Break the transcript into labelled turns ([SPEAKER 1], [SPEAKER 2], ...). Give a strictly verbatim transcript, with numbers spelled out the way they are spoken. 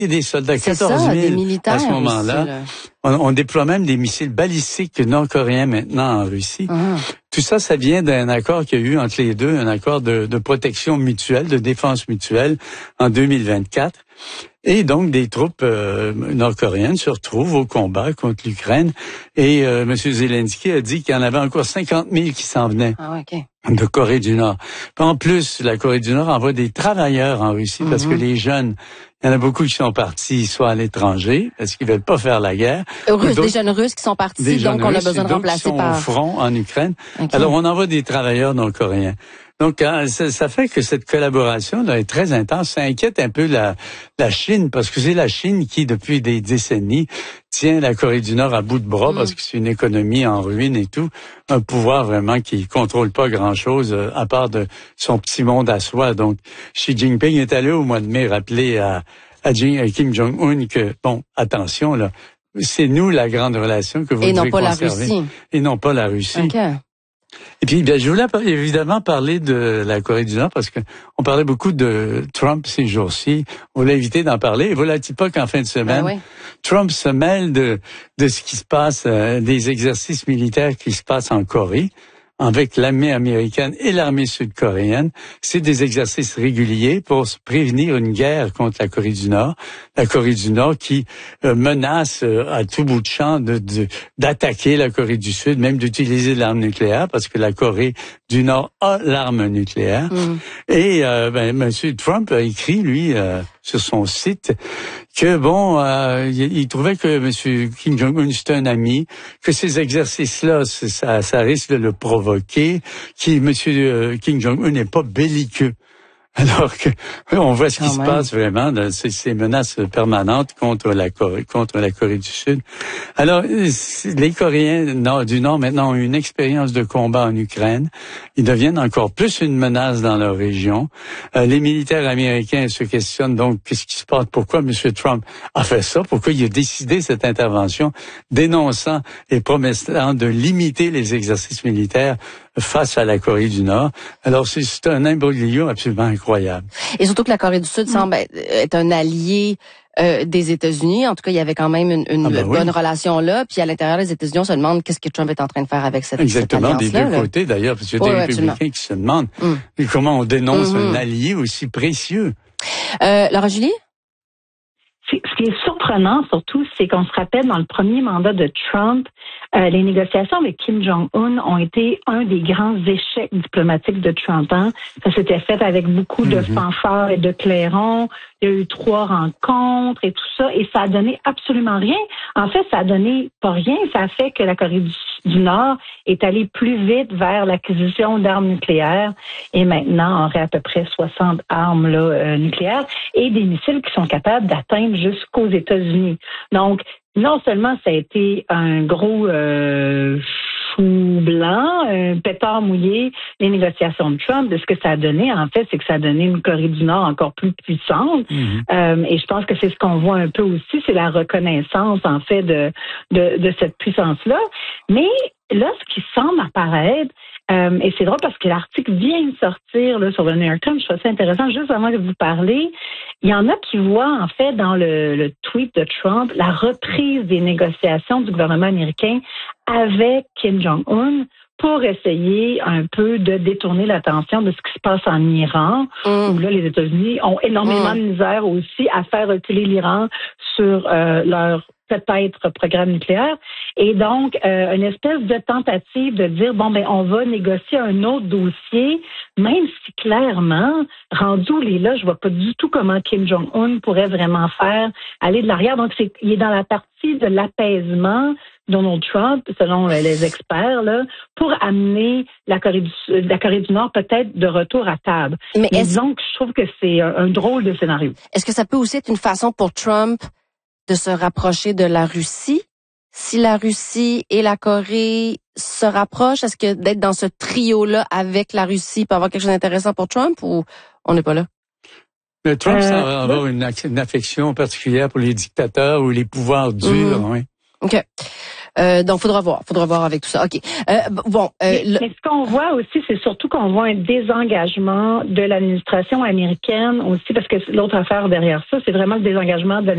[SPEAKER 1] Et des soldats,
[SPEAKER 2] C'est
[SPEAKER 1] quatorze mille
[SPEAKER 2] ça, des militaires
[SPEAKER 1] à ce moment-là.
[SPEAKER 2] aussi, là.
[SPEAKER 1] On, on déploie même des missiles balistiques nord-coréens maintenant en Russie.
[SPEAKER 2] Ah.
[SPEAKER 1] Tout ça, ça vient d'un accord qu'il y a eu entre les deux, un accord de, de protection mutuelle, de défense mutuelle en deux mille vingt-quatre. Et donc, des troupes euh, nord-coréennes se retrouvent au combat contre l'Ukraine. Et euh, M. Zelensky a dit qu'il y en avait encore cinquante mille qui s'en venaient.
[SPEAKER 2] Ah, OK.
[SPEAKER 1] De Corée du Nord. En plus, la Corée du Nord envoie des travailleurs en Russie parce mm-hmm. que les jeunes, il y en a beaucoup qui sont partis soit à l'étranger parce qu'ils veulent pas faire la guerre.
[SPEAKER 2] Russes, des jeunes Russes qui sont partis, donc on a besoin de remplacer
[SPEAKER 1] qui sont
[SPEAKER 2] par...
[SPEAKER 1] au front en Ukraine.
[SPEAKER 2] Okay.
[SPEAKER 1] Alors on envoie des travailleurs nord-coréens. Donc, ça, ça fait que cette collaboration là, est très intense. Ça inquiète un peu la, la Chine, parce que c'est la Chine qui, depuis des décennies, tient la Corée du Nord à bout de bras, mmh. parce que c'est une économie en ruine et tout. Un pouvoir vraiment qui contrôle pas grand-chose, à part de son petit monde à soi. Donc, Xi Jinping est allé au mois de mai rappeler à, à Kim Jong-un que, bon, attention, là, c'est nous la grande relation que vous devez conserver.
[SPEAKER 2] Et non pas la Russie.
[SPEAKER 1] Et non pas la Russie.
[SPEAKER 2] Okay.
[SPEAKER 1] Et puis, bien, je voulais évidemment parler de la Corée du Nord parce que on parlait beaucoup de Trump ces jours-ci. On l'a invité d'en parler. Et voilà-t-il pas qu'en fin de semaine,
[SPEAKER 2] ben oui.
[SPEAKER 1] Trump se mêle de, de ce qui se passe, euh, des exercices militaires qui se passent en Corée avec l'armée américaine et l'armée sud-coréenne. C'est des exercices réguliers pour se prévenir une guerre contre la Corée du Nord. La Corée du Nord qui euh, menace euh, à tout bout de champ de, de, d'attaquer la Corée du Sud, même d'utiliser l'arme nucléaire, parce que la Corée du Nord a l'arme nucléaire. Mm. Et euh, ben, M. Trump a écrit, lui, euh, sur son site, que bon, euh, il, il trouvait que M. Kim Jong-un c'était un ami, que ces exercices-là, ça, ça risque de le provoquer, qui M. Kim Jong-un n'est pas belliqueux. Alors que on voit ce qui Quand se même. passe vraiment, ces, ces menaces permanentes contre la Corée, contre la Corée du Sud. Alors, les Coréens nord, du Nord maintenant ont une expérience de combat en Ukraine. Ils deviennent encore plus une menace dans leur région. Euh, les militaires américains se questionnent donc qu'est-ce qui se passe, pourquoi M. Trump a fait ça, pourquoi il a décidé cette intervention, dénonçant et promettant de limiter les exercices militaires face à la Corée du Nord. Alors, c'est, c'est un imbroglio absolument incroyable.
[SPEAKER 2] Et surtout que la Corée du Sud mmh. semble être un allié euh, des États-Unis. En tout cas, il y avait quand même une, une ah ben bonne oui. relation là. Puis à l'intérieur des États-Unis, on se demande qu'est-ce que Trump est en train de faire avec cette,
[SPEAKER 1] Exactement,
[SPEAKER 2] cette alliance-là.
[SPEAKER 1] Exactement, des deux
[SPEAKER 2] là.
[SPEAKER 1] côtés d'ailleurs, parce qu'il y a
[SPEAKER 2] oui,
[SPEAKER 1] des
[SPEAKER 2] oui,
[SPEAKER 1] républicains
[SPEAKER 2] absolument.
[SPEAKER 1] qui se demandent mmh. comment on dénonce mmh. un allié aussi précieux.
[SPEAKER 2] Euh, Laura Julie?
[SPEAKER 3] Ce qui est surprenant, surtout, c'est qu'on se rappelle, dans le premier mandat de Trump, euh, les négociations avec Kim Jong-un ont été un des grands échecs diplomatiques de Trump. Hein. Ça s'était fait avec beaucoup de mm-hmm. fanfares et de clairons. Il y a eu trois rencontres et tout ça, et ça a donné absolument rien. En fait, ça a donné pas rien. Ça a fait que la Corée du, du Nord est allée plus vite vers l'acquisition d'armes nucléaires, et maintenant aurait à peu près soixante armes là, euh, nucléaires et des missiles qui sont capables d'atteindre jusqu'aux États-Unis. Donc, non seulement ça a été un gros euh, chou blanc, un pétard mouillé, les négociations de Trump, de ce que ça a donné, en fait, c'est que ça a donné une Corée du Nord encore plus puissante. Mm-hmm. Euh, et je pense que c'est ce qu'on voit un peu aussi, c'est la reconnaissance, en fait, de, de, de cette puissance-là. Mais là, ce qui semble apparaître, Euh, et c'est drôle parce que l'article vient de sortir là, sur le New York Times, je trouve ça intéressant, juste avant que vous parlez. Il y en a qui voient, en fait, dans le, le tweet de Trump, la reprise des négociations du gouvernement américain avec Kim Jong-un pour essayer un peu de détourner l'attention de ce qui se passe en Iran, mmh. où là, les États-Unis ont énormément mmh. de misère aussi à faire reculer l'Iran sur euh, leur peut-être programme nucléaire. Et donc, euh, une espèce de tentative de dire, bon, ben, on va négocier un autre dossier, même si clairement, rendu où il est là, je vois pas du tout comment Kim Jong-un pourrait vraiment faire aller de l'arrière. Donc, c'est, il est dans la partie de l'apaisement, Donald Trump, selon les experts, là, pour amener la Corée du, la Corée du Nord peut-être de retour à table. Mais, Mais donc, je trouve que c'est un, un drôle de scénario.
[SPEAKER 2] Est-ce que ça peut aussi être une façon pour Trump de se rapprocher de la Russie? Si la Russie et la Corée se rapprochent, est-ce que d'être dans ce trio-là avec la Russie peut avoir quelque chose d'intéressant pour Trump ou on n'est pas là?
[SPEAKER 1] Mais Trump euh, semble avoir une, une affection particulière pour les dictateurs ou les pouvoirs durs, mmh. oui.
[SPEAKER 2] OK. Euh, donc, faudra voir. Faudra voir avec tout ça. OK. Euh, bon. Euh,
[SPEAKER 3] mais, le... mais ce qu'on voit aussi, c'est surtout qu'on voit un désengagement de l'administration américaine aussi, parce que l'autre affaire derrière ça, c'est vraiment le désengagement de